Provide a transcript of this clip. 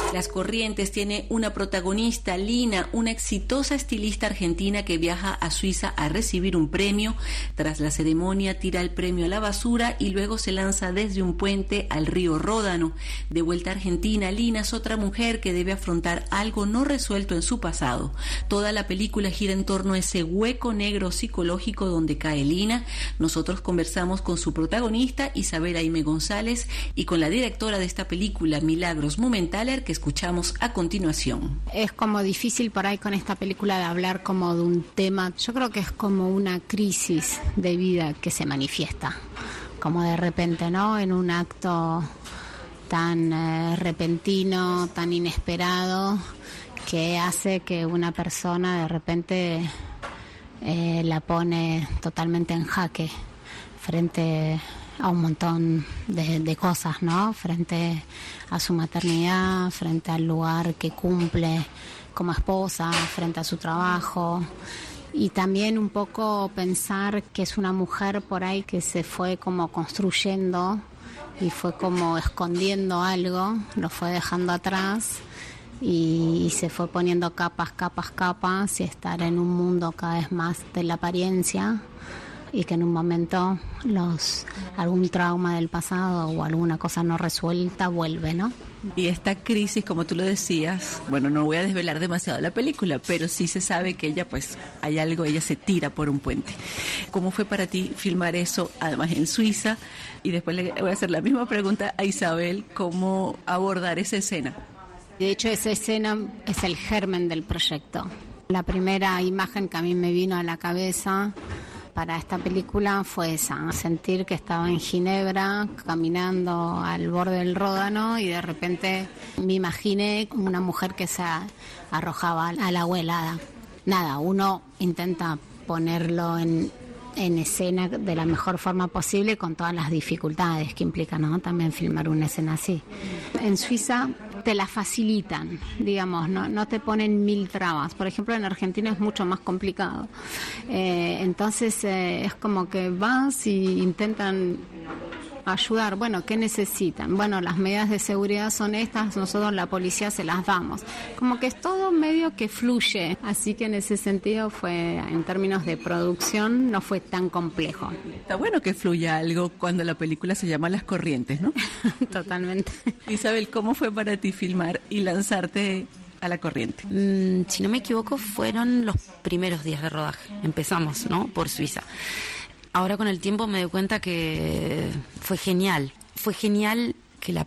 Las Corrientes tiene una protagonista, Lina, una exitosa estilista argentina que viaja a Suiza a recibir un premio. Tras la ceremonia tira el premio a la basura y luego se lanza desde un puente al río Ródano. De vuelta a Argentina, Lina es otra mujer que debe afrontar algo no resuelto en su pasado. Toda la película gira en torno a ese hueco negro psicológico donde cae Lina. Nosotros conversamos con su protagonista, Isabel Aimé González, y con la directora de esta película, Milagros Mumenthaler, que escuchamos a continuación. Es como difícil por ahí con esta película de hablar como de un tema. Yo creo que es como una crisis de vida que se manifiesta, como de repente, ¿no? En un acto tan repentino, tan inesperado, que hace que una persona de repente la pone totalmente en jaque frente a un montón de cosas, ¿no? Frente a su maternidad, frente al lugar que cumple como esposa, frente a su trabajo, y también un poco pensar que es una mujer por ahí que se fue como construyendo y fue como escondiendo algo, lo fue dejando atrás y se fue poniendo capas y estar en un mundo cada vez más de la apariencia, y que en un momento algún trauma del pasado o alguna cosa no resuelta vuelve, ¿no? Y esta crisis, como tú lo decías, bueno, no voy a desvelar demasiado la película, pero sí se sabe que ella, pues, hay algo, ella se tira por un puente. ¿Cómo fue para ti filmar eso, además en Suiza? Y después le voy a hacer la misma pregunta a Isabel, ¿cómo abordar esa escena? De hecho, esa escena es el germen del proyecto. La primera imagen que a mí me vino a la cabeza para esta película fue esa, sentir que estaba en Ginebra caminando al borde del Ródano y de repente me imaginé como una mujer que se arrojaba al agua helada. Nada, uno intenta ponerlo en escena de la mejor forma posible con todas las dificultades que implica, ¿no? También filmar una escena así. En Suiza te la facilitan, digamos, no te ponen 1000 trabas. Por ejemplo, en Argentina es mucho más complicado. Entonces es como que vas y intentan ayudar. Bueno, ¿qué necesitan? Bueno, las medidas de seguridad son estas, nosotros la policía se las damos. Como que es todo medio que fluye. Así que en ese sentido fue, en términos de producción, no fue tan complejo. Está bueno que fluya algo cuando la película se llama Las Corrientes, ¿no? Totalmente. Isabel, ¿cómo fue para ti filmar y lanzarte a la corriente? Si no me equivoco, fueron los primeros días de rodaje. Empezamos, ¿no? Por Suiza. Ahora con el tiempo me doy cuenta que fue genial. Fue genial